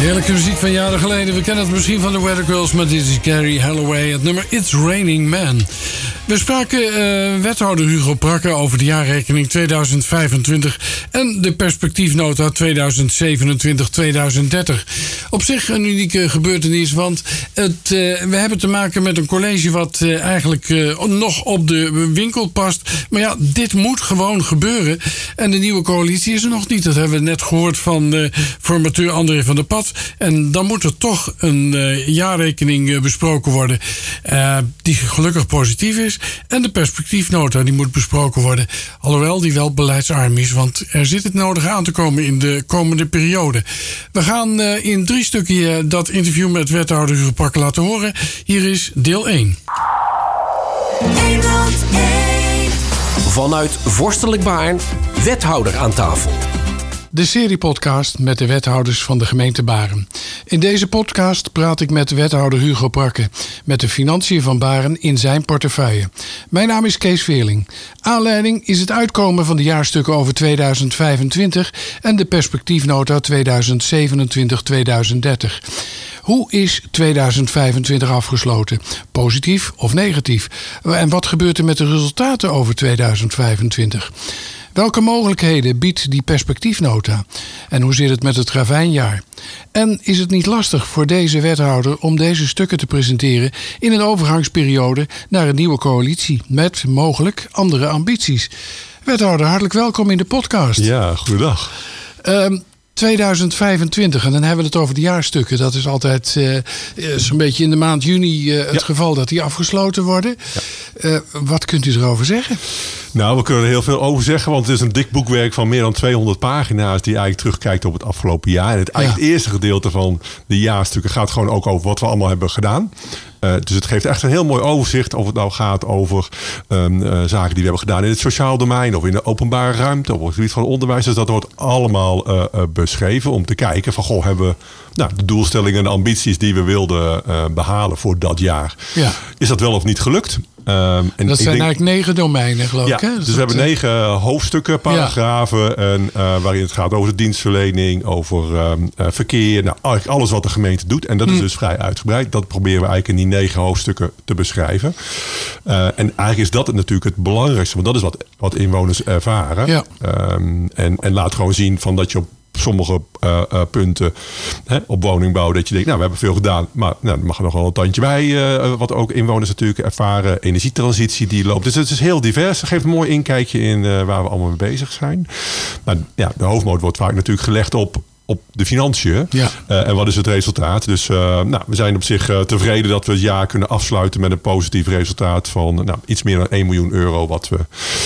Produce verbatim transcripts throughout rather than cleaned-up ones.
Heerlijke muziek van jaren geleden. We kennen het misschien van de Weather Girls, maar dit is Gary Holloway. Het nummer It's Raining Man. We spraken uh, wethouder Hugo Prakke over de jaarrekening tweeduizend vijfentwintig... en de perspectiefnota tweeduizend zevenentwintig tot tweeduizend dertig. Op zich een unieke gebeurtenis, want het, uh, we hebben te maken met een college... wat uh, eigenlijk uh, nog op de winkel past. Maar ja, dit moet gewoon gebeuren. En de nieuwe coalitie is er nog niet. Dat hebben we net gehoord van uh, formateur André van der Pad. En dan moet er toch een uh, jaarrekening uh, besproken worden... Uh, die gelukkig positief is. En de perspectiefnota die moet besproken worden. Alhoewel die wel beleidsarm is. Want er zit het nodig aan te komen in de komende periode. We gaan uh, in drie stukken uh, dat interview met wethouder Hugo Prakke laten horen. Hier is deel één. Vanuit Vorstelijk Baarn, wethouder aan tafel. De seriepodcast met de wethouders van de gemeente Baren. In deze podcast praat ik met wethouder Hugo Prakke... met de financiën van Baren in zijn portefeuille. Mijn naam is Kees Veerling. Aanleiding is het uitkomen van de jaarstukken over tweeduizend vijfentwintig... en de perspectiefnota tweeduizend zevenentwintig tot tweeduizend dertig. Hoe is tweeduizend vijfentwintig afgesloten? Positief of negatief? En wat gebeurt er met de resultaten over tweeduizend vijfentwintig? Welke mogelijkheden biedt die perspectiefnota? En hoe zit het met het ravijnjaar? En is het niet lastig voor deze wethouder om deze stukken te presenteren in een overgangsperiode naar een nieuwe coalitie met mogelijk andere ambities? Wethouder, hartelijk welkom in de podcast. Ja, goedendag. Um, tweeduizend vijfentwintig, en dan hebben we het over de jaarstukken. Dat is altijd uh, zo'n beetje in de maand juni uh, het ja. geval dat die afgesloten worden. Ja. Uh, wat kunt u erover zeggen? Nou, we kunnen er heel veel over zeggen, want het is een dik boekwerk van meer dan tweehonderd pagina's die eigenlijk terugkijkt op het afgelopen jaar. En het, eigenlijk ja. het eerste gedeelte van de jaarstukken gaat gewoon ook over wat we allemaal hebben gedaan. Uh, dus het geeft echt een heel mooi overzicht of het nou gaat over um, uh, zaken die we hebben gedaan in het sociaal domein of in de openbare ruimte of op het gebied van onderwijs. Dus dat wordt allemaal uh, uh, beschreven om te kijken van goh, hebben we nou, de doelstellingen en de ambities die we wilden uh, behalen voor dat jaar. Ja. Is dat wel of niet gelukt? Um, en dat zijn denk, eigenlijk negen domeinen, geloof ja, ik. Hè? Dus dat we hebben negen uh, hoofdstukken, paragrafen. Ja. En, uh, waarin het gaat over de dienstverlening, over um, uh, verkeer. Nou, eigenlijk alles wat de gemeente doet. En dat is hm. dus vrij uitgebreid. Dat proberen we eigenlijk in die negen hoofdstukken te beschrijven. Uh, en eigenlijk is dat het natuurlijk het belangrijkste. Want dat is wat, wat inwoners ervaren. Ja. Um, en, en laat gewoon zien van dat je op sommige uh, uh, punten hè, op woningbouw dat je denkt, nou, we hebben veel gedaan, maar nou, er mag er nog wel een tandje bij, uh, wat ook inwoners natuurlijk ervaren. Energietransitie die loopt. Dus het is heel divers. Het geeft een mooi inkijkje in uh, waar we allemaal mee bezig zijn. Maar ja, de hoofdmoot wordt vaak natuurlijk gelegd op op de financiën. Ja. Uh, en wat is het resultaat? Dus uh, nou, we zijn op zich uh, tevreden dat we het jaar kunnen afsluiten met een positief resultaat van nou, iets meer dan één miljoen euro wat we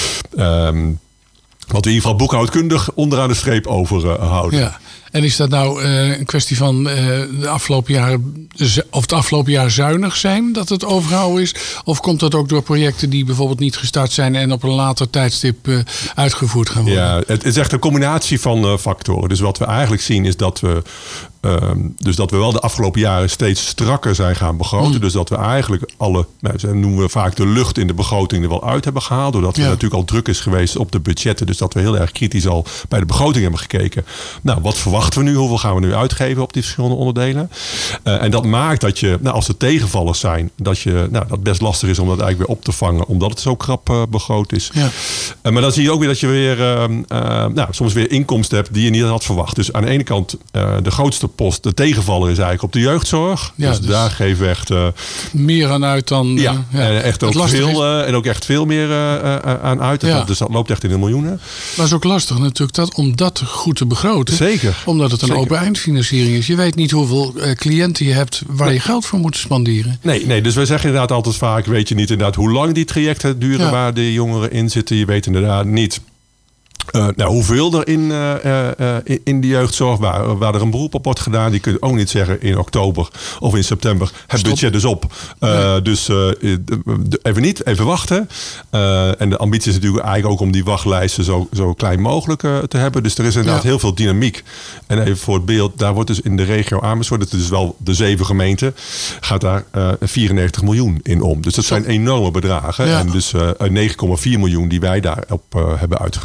Um, Wat we in ieder geval boekhoudkundig onderaan de streep overhouden. Uh, ja. En is dat nou uh, een kwestie van uh, de afgelopen jaren, of het afgelopen jaar zuinig zijn dat het overgehouden is? Of komt dat ook door projecten die bijvoorbeeld niet gestart zijn en op een later tijdstip uh, uitgevoerd gaan worden? Ja, het is echt een combinatie van uh, factoren. Dus wat we eigenlijk zien is dat we Um, dus dat we wel de afgelopen jaren steeds strakker zijn gaan begroten. Mm. Dus dat we eigenlijk alle, nou, dat noemen we vaak de lucht in de begroting er wel uit hebben gehaald. Doordat ja. er natuurlijk al druk is geweest op de budgetten. Dus dat we heel erg kritisch al bij de begroting hebben gekeken. Nou, wat verwachten we nu? Hoeveel gaan we nu uitgeven op die verschillende onderdelen? Uh, en dat maakt dat je, nou, als er tegenvallers zijn, dat je, nou, dat best lastig is om dat eigenlijk weer op te vangen. Omdat het zo krap uh, begroot is. Ja. Uh, maar dan zie je ook weer dat je weer, uh, uh, nou, soms weer inkomsten hebt die je niet had verwacht. Dus aan de ene kant uh, de grootste post, de tegenvaller is eigenlijk op de jeugdzorg. Ja, dus, dus daar geven we echt Uh, meer aan uit dan Uh, ja, ja. En echt ook veel uh, en ook echt veel meer uh, uh, aan uit. Ja. Dus dat loopt echt in de miljoenen. Maar het is ook lastig natuurlijk dat, om dat goed te begroten. Zeker. Omdat het een Zeker. open eindfinanciering is. Je weet niet hoeveel uh, cliënten je hebt waar nee. je geld voor moet spanderen. Nee, nee, dus wij zeggen inderdaad altijd vaak, weet je niet inderdaad hoe lang die trajecten duren ja. waar de jongeren in zitten. Je weet inderdaad niet Uh, nou, hoeveel er in, uh, uh, in de jeugdzorg, waar, waar er een beroep op wordt gedaan, die kun je ook niet zeggen in oktober of in september. Het Stop. budget is op. Uh, nee. Dus uh, even niet, even wachten. Uh, en de ambitie is natuurlijk eigenlijk ook om die wachtlijsten zo, zo klein mogelijk uh, te hebben. Dus er is inderdaad ja. heel veel dynamiek. En even voor het beeld, daar wordt dus in de regio Amersfoort, dat is dus wel de zeven gemeenten, gaat daar uh, vierennegentig miljoen in om. Dus dat zijn enorme bedragen. Ja. En dus uh, negen komma vier miljoen die wij daarop uh, hebben uitgegeven in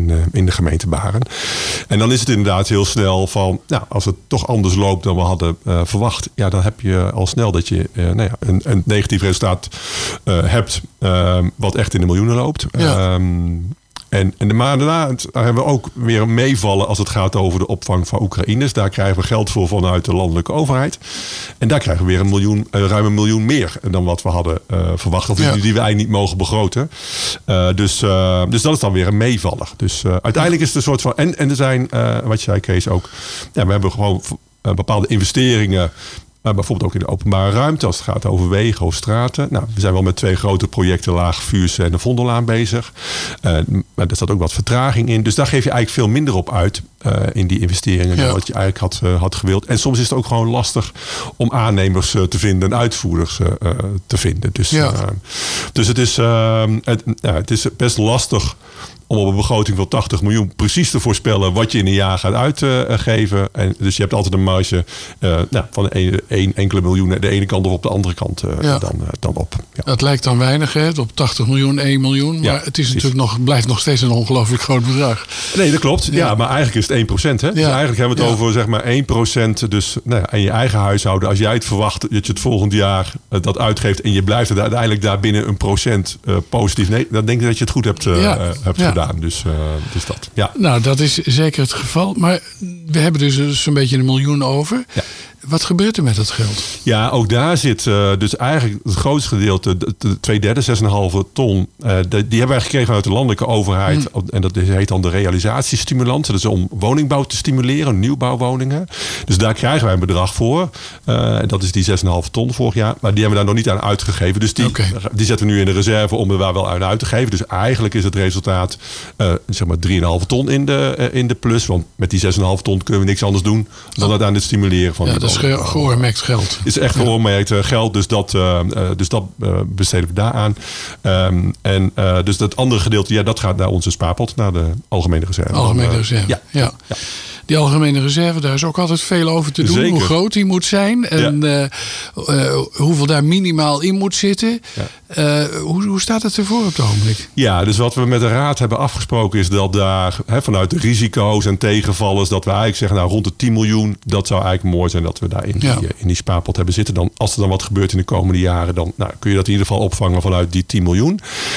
in, uh, in de gemeente Baren. En dan is het inderdaad heel snel van, nou, als het toch anders loopt dan we hadden uh, verwacht, ja, dan heb je al snel dat je uh, nou ja, een, een negatief resultaat uh, hebt, uh, wat echt in de miljoenen loopt. Ja. Um, En, en de maanden daarna hebben we ook weer een meevallen als het gaat over de opvang van Oekraïners. Daar krijgen we geld voor vanuit de landelijke overheid. En daar krijgen we weer een miljoen, uh, ruim een miljoen meer dan wat we hadden uh, verwacht. Of ja. die, die we eigenlijk niet mogen begroten. Uh, dus, uh, dus dat is dan weer een meevaller. Dus uh, uiteindelijk is het een soort van... En, en er zijn, uh, wat je zei Kees ook... Ja, we hebben gewoon uh, bepaalde investeringen... Maar bijvoorbeeld ook in de openbare ruimte, als het gaat over wegen of straten. Nou, we zijn wel met twee grote projecten, Laag Vuursche en de Vondellaan bezig. Uh, maar er staat ook wat vertraging in. Dus daar geef je eigenlijk veel minder op uit uh, in die investeringen dan ja. wat je eigenlijk had, uh, had gewild. En soms is het ook gewoon lastig om aannemers uh, te vinden en uitvoerders uh, te vinden. Dus, ja. uh, dus het, is, uh, het, uh, het is best lastig om op een begroting van tachtig miljoen precies te voorspellen wat je in een jaar gaat uitgeven. En dus je hebt altijd een marge uh, nou, van één enkele miljoen de ene kant of op de andere kant uh, ja. dan, uh, dan op. Ja. Dat lijkt dan weinig, hè? Op tachtig miljoen, één miljoen. Maar ja, het is natuurlijk nog, blijft nog steeds een ongelooflijk groot bedrag. Nee, dat klopt. Ja, ja maar eigenlijk is het één procent. Hè? Ja. Dus eigenlijk hebben we het ja. over zeg maar één procent. Dus nou ja, in je eigen huishouden. Als jij het verwacht dat je het volgend jaar uh, dat uitgeeft en je blijft er uiteindelijk daar binnen een procent uh, positief. Nee, dan denk ik dat je het goed hebt, uh, ja. uh, hebt ja. gedaan. Dus, uh, dus dat, ja. Nou, dat is zeker het geval. Maar we hebben dus zo'n beetje een miljoen over. Ja. Wat gebeurt er met dat geld? Ja, ook daar zit uh, dus eigenlijk het grootste gedeelte, de, de twee derde, zes komma vijf ton. Uh, de, die hebben wij gekregen vanuit de landelijke overheid. Hmm. En dat heet dan de realisatiestimulans. Dat is om woningbouw te stimuleren, nieuwbouwwoningen. Dus daar krijgen wij een bedrag voor. Uh, en dat is die zes komma vijf ton vorig jaar. Maar die hebben we daar nog niet aan uitgegeven. Dus die, okay. die zetten we nu in de reserve om er waar wel aan uit te geven. Dus eigenlijk is het resultaat uh, zeg maar drie komma vijf ton in de, uh, in de plus. Want met die zes komma vijf ton kunnen we niks anders doen dan het aan het stimuleren van ja, die Ge- geoormerkt geld. Het is echt geoormerkt uh, geld, dus dat, uh, uh, dus dat uh, besteden we daaraan. Um, en uh, dus dat andere gedeelte, ja, dat gaat naar onze spaarpot, naar de algemene reserve. Algemene Dan, uh, reserve, ja. ja. ja. Die algemene reserve, daar is ook altijd veel over te doen. Zeker. Hoe groot die moet zijn en ja. uh, uh, hoeveel daar minimaal in moet zitten. Ja. Uh, hoe, hoe staat het ervoor op het ogenblik? Ja, dus wat we met de Raad hebben afgesproken is dat daar he, vanuit de risico's en tegenvallers, dat we eigenlijk zeggen, nou rond de tien miljoen, dat zou eigenlijk mooi zijn dat we daar in die, ja. in die spaarpot hebben zitten. Dan, als er dan wat gebeurt in de komende jaren, dan nou, kun je dat in ieder geval opvangen vanuit die tien miljoen.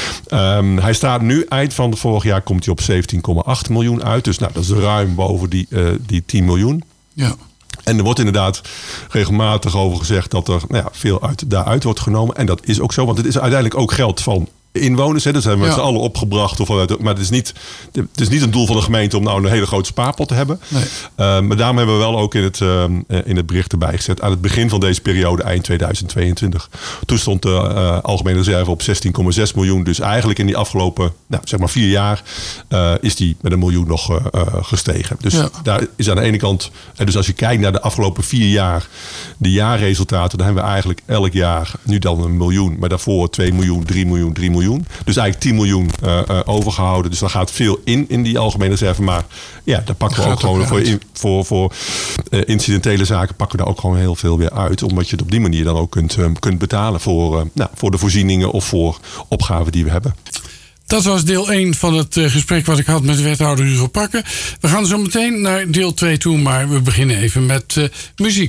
Um, hij staat nu, eind van het vorig jaar, komt hij op zeventien komma acht miljoen uit. Dus nou, dat is ruim boven die, uh, die tien miljoen. Ja. En er wordt inderdaad regelmatig over gezegd dat er nou ja, veel uit, daaruit wordt genomen. En dat is ook zo, want het is uiteindelijk ook geld van inwoners. Hè. Dat zijn we met ja. z'n allen opgebracht. Of vanuit, maar het is, niet, het is niet een doel van de gemeente om nou een hele grote spaarpot te hebben. Nee. Uh, maar daarom hebben we wel ook in het, uh, in het bericht erbij gezet. Aan het begin van deze periode, eind tweeduizend tweeëntwintig. Toen stond de uh, algemene reserve op zestien komma zes miljoen. Dus eigenlijk in die afgelopen nou, zeg maar vier jaar uh, is die met een miljoen nog uh, uh, gestegen. Dus ja. daar is aan de ene kant. En dus als je kijkt naar de afgelopen vier jaar, de jaarresultaten, dan hebben we eigenlijk elk jaar nu dan een miljoen. Maar daarvoor twee miljoen, drie miljoen, drie miljoen. Dus eigenlijk tien miljoen uh, uh, overgehouden. Dus daar gaat veel in, in die algemene reserve. Maar ja, daar pakken we ook gewoon ook voor, in, voor, voor uh, incidentele zaken pakken we daar ook gewoon heel veel weer uit. Omdat je het op die manier dan ook kunt, uh, kunt betalen voor, uh, nou, voor de voorzieningen of voor opgaven die we hebben. Dat was deel één van het uh, gesprek wat ik had met wethouder Hugo Prakke. We gaan zo meteen naar deel twee toe, maar we beginnen even met uh, muziek.